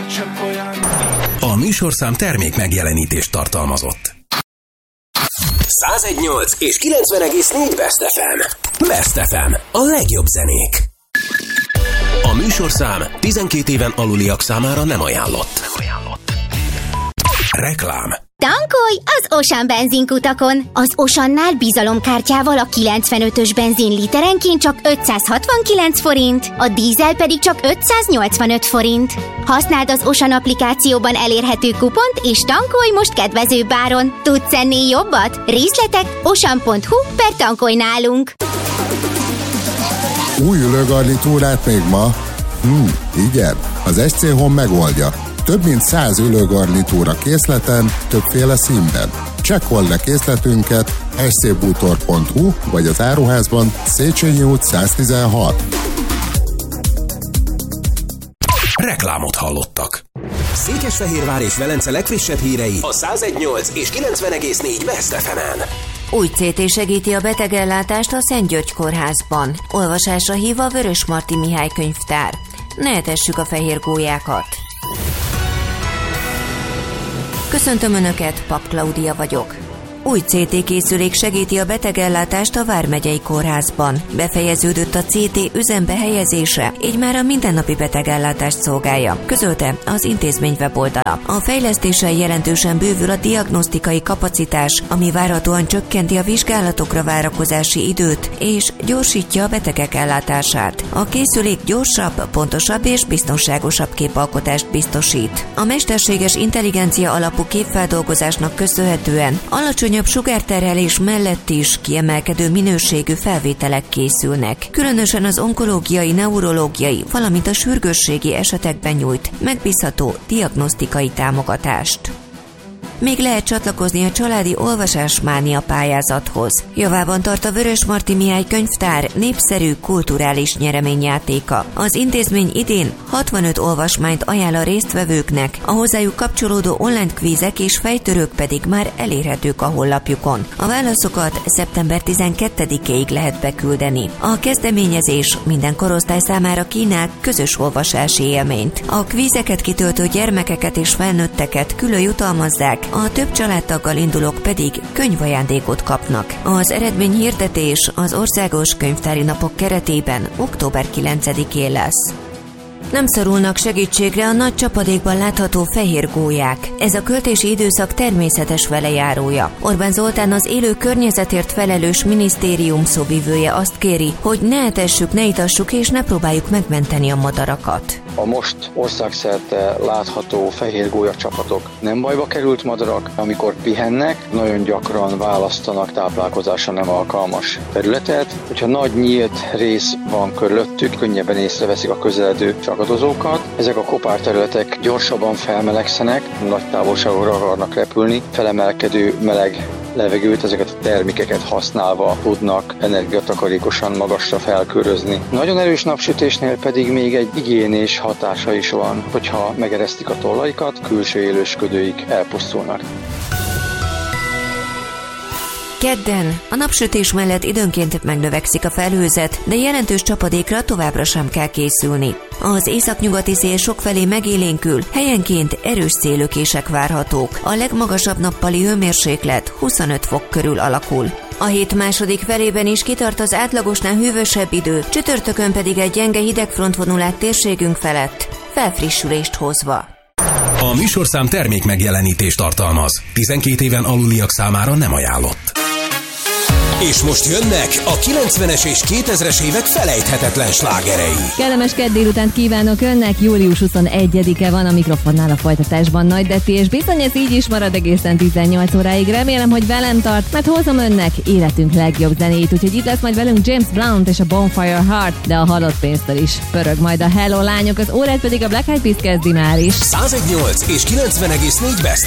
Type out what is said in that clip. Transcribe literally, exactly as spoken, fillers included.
csak olyan. A műsorszám termék megjelenítést tartalmazott. száz egy egész nyolc és kilencven egész négy Best ef em. Best ef em. A legjobb zenék. A műsorszám tizenkét éven aluliak számára nem ajánlott. Nem ajánlott. Reklám. Tankolj az Ocean benzinkutakon! Az Oceannál bizalomkártyával a kilencvenötös benzin literenként csak ötszázhatvankilenc forint, a dízel pedig csak ötszáznyolcvanöt forint. Használd az Ocean applikációban elérhető kupont, és tankolj most kedvezőbb áron. Tudsz ennél jobbat? Részletek ocean pont hu per tankolj nálunk. Új ülőgarnitúrát még ma? Hm, igen, az es cé Home megoldja. Több mint száz ülőgarnitúra készleten, többféle színben. Csekkold le készletünket es cé bútor pont hu vagy az áruházban Széchenyi út száztizenhat. Reklámot hallottak. Székesfehérvár és Velence legfrissebb hírei a száz egy egész nyolc és kilencven egész négy Best ef emen. Új cé té segíti a betegellátást a Szent György kórházban. Olvasásra hív a Vörösmarty Mihály könyvtár. Ne etessük a fehér gólyákat. Köszöntöm Önöket, Pap Klaudia vagyok. Új cé té készülék segíti a betegellátást a Vármegyei Kórházban. Befejeződött a cé té üzembe helyezése, így már a mindennapi betegellátást szolgálja, közölte az intézmény weboldala. A fejlesztéssel jelentősen bővül a diagnosztikai kapacitás, ami várhatóan csökkenti a vizsgálatokra várakozási időt, és gyorsítja a betegek ellátását. A készülék gyorsabb, pontosabb és biztonságosabb képalkotást biztosít. A mesterséges intelligencia alapú képfeldolgozásnak köszönhetően alacsonyabb sugárterhelés mellett is kiemelkedő minőségű felvételek készülnek. Különösen az onkológiai, neurológiai, valamint a sürgősségi esetekben nyújt megbízható diagnosztikai támogatást. Még lehet csatlakozni a családi olvasásmánia pályázathoz. Javában tart a Vörösmarty Mihály könyvtár népszerű kulturális nyereményjátéka. Az intézmény idén hatvanöt olvasmányt ajánl a résztvevőknek, a hozzájuk kapcsolódó online kvízek és fejtörők pedig már elérhetők a honlapjukon. A válaszokat szeptember tizenkettedikéig lehet beküldeni. A kezdeményezés minden korosztály számára kínál közös olvasási élményt. A kvízeket kitöltő gyermekeket és felnőtteket külön jutalmazzák, a több családtaggal indulók pedig könyvajándékot kapnak. Az eredményhirdetés az Országos Könyvtári Napok keretében október kilencedikén lesz. Nem szorulnak segítségre a nagy csapadékban látható fehér gólyák. Ez a költési időszak természetes velejárója. Orbán Zoltán, az élő környezetért felelős minisztérium szóvivője azt kéri, hogy ne etessük, ne itassuk és ne próbáljuk megmenteni a madarakat. A most országszerte látható fehér gólya csapatok nem bajba került madarak, amikor pihennek, nagyon gyakran választanak táplálkozásra nem alkalmas területet. Hogyha nagy nyílt rész van körülöttük, könnyebben észreveszik a közeledő csakadozókat. Ezek a kopár területek gyorsabban felmelegszenek, nagy távolságokra akarnak repülni, felemelkedő meleg levegőt, ezeket a termékeket használva tudnak energiatakarékosan magasra felkörözni. Nagyon erős napsütésnél pedig még egy igiénés hatása is van, hogyha megeresztik a tollaikat, külső élősködőik elpusztulnak. Kedden a napsütés mellett időnként megnövekszik a felhőzet, de jelentős csapadékra továbbra sem kell készülni. Az északnyugati szél sokfelé megélénkül, helyenként erős széllökések várhatók. A legmagasabb nappali hőmérséklet huszonöt fok körül alakul. A hét második felében is kitart az átlagosnál hűvösebb idő, csütörtökön pedig egy gyenge hidegfront vonul át térségünk felett, felfrissülést hozva. A műsorszám termék megjelenítést tartalmaz. tizenkét éven aluliak számára nem ajánlott. És most jönnek a kilencvenes és kétezres évek felejthetetlen slágerei. Kellemes kedd délutánt kívánok önnek, július huszonegyedike van, a mikrofonnál a folytatásban Nagy Detti, és bizony ez így is marad egészen tizennyolc óráig. Remélem, hogy velem tart, mert hozom önnek életünk legjobb zenét, úgyhogy itt lesz majd velünk James Blunt és a Bonfire Heart, de a halott pénztől is pörög majd a Hello lányok, az órát pedig a Black Eyed Peas kezdi már is. száz egy egész nyolc és kilencven egész négy Best